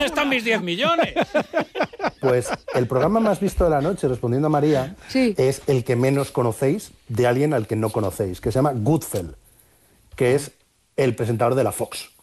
están mis 10 millones? Pues el programa más visto de la noche, respondiendo a María, es el que menos conocéis de alguien al que no conocéis, que se llama Goodfell, que es el presentador de la Fox.